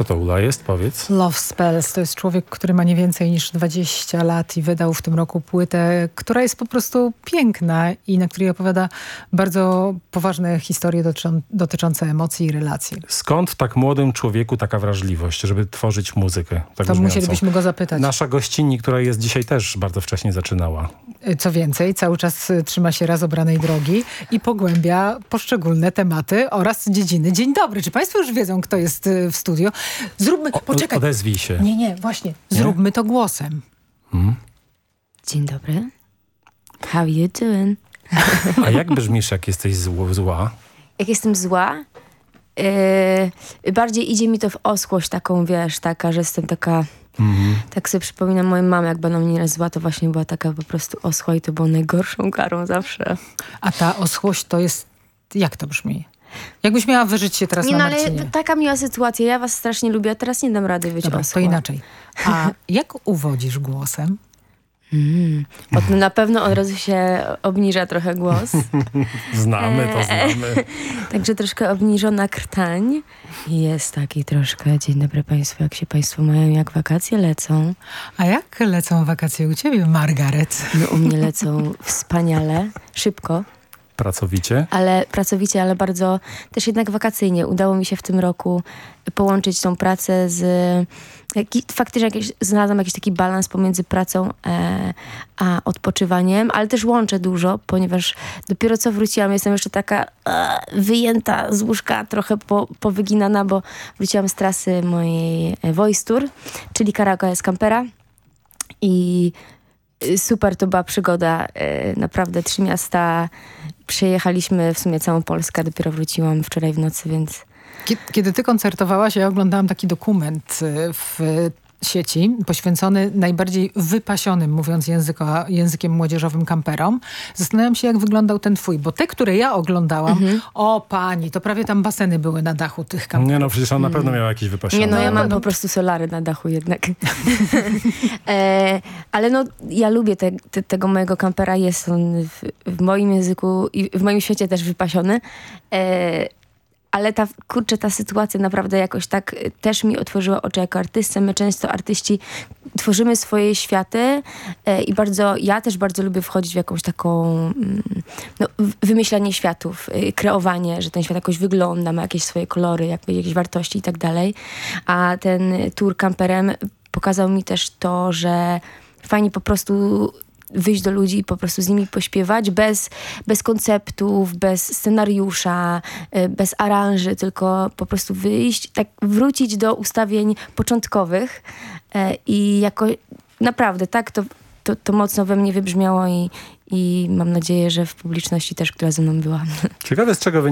Co to, Ula, jest? Powiedz. Love Spells to jest człowiek, który ma nie więcej niż 20 lat i wydał w tym roku płytę, która jest po prostu piękna i na której opowiada bardzo poważne historie dotyczące emocji i relacji. Skąd w tak młodym człowieku taka wrażliwość, żeby tworzyć muzykę? Tak to brzmiącą? Musielibyśmy go zapytać. Nasza gościni, która jest dzisiaj, też bardzo wcześnie zaczynała. Co więcej, cały czas trzyma się rozobranej drogi i pogłębia poszczególne tematy oraz dziedziny. Dzień dobry. Czy państwo już wiedzą, kto jest w studio? Poczekaj. Odezwij się. Nie, właśnie. Zróbmy to głosem. Dzień dobry. How you doing? A jak brzmisz, jak jesteś zła? Jak jestem zła, bardziej idzie mi to w oschłość taką, wiesz, taka, że jestem taka... Tak sobie przypominam moją mamę, jak będą mnie zła, to właśnie była taka po prostu oschła i to było najgorszą karą zawsze. A ta oschłość to jest... Jak to brzmi? Jakbyś miała wyżyć się teraz na Marcinie. Ale taka miła sytuacja. Ja was strasznie lubię, a teraz nie dam rady być Dobra, oschła. to inaczej. A jak uwodzisz głosem? Na pewno od razu się obniża trochę głos. Znamy. Także troszkę obniżona krtań. I jest taki troszkę, dzień dobry państwu, jak się państwo mają, jak wakacje lecą? A jak lecą wakacje u ciebie, Margaret? No, u mnie lecą wspaniale, szybko. Pracowicie? Ale bardzo też jednak wakacyjnie. Udało mi się w tym roku połączyć tą pracę z... Faktycznie znalazłam jakiś taki balans pomiędzy pracą a odpoczywaniem, ale też łączę dużo, ponieważ dopiero co wróciłam, jestem jeszcze taka wyjęta z łóżka, trochę powyginana, bo wróciłam z trasy mojej Voice Tour, czyli karaoke z kampera i super to była przygoda, naprawdę 3 miasta, przejechaliśmy w sumie całą Polskę, dopiero wróciłam wczoraj w nocy, więc... Kiedy ty koncertowałaś, ja oglądałam taki dokument w sieci poświęcony najbardziej wypasionym, mówiąc językiem młodzieżowym, kamperom. Zastanawiam się, jak wyglądał ten twój, bo te, które ja oglądałam, o pani, to prawie tam baseny były na dachu tych kamperów. Nie no, przecież on na pewno miał jakieś wypasione. Nie no, ja mam po prostu solary na dachu jednak. Ale no, ja lubię tego mojego kampera, jest on w moim języku i w moim świecie też wypasiony. Ale ta sytuacja naprawdę jakoś tak też mi otworzyła oczy jako artystce. My często artyści tworzymy swoje światy i ja też bardzo lubię wchodzić w jakąś taką wymyślanie światów, kreowanie, że ten świat jakoś wygląda, ma jakieś swoje kolory, jakieś wartości i tak dalej. A ten tour kamperem pokazał mi też to, że fajnie po prostu wyjść do ludzi i po prostu z nimi pośpiewać bez konceptów, bez scenariusza, bez aranży, tylko po prostu wyjść, tak wrócić do ustawień początkowych i jako naprawdę tak to mocno we mnie wybrzmiało i mam nadzieję, że w publiczności też, która ze mną była. Ciekawe, z czego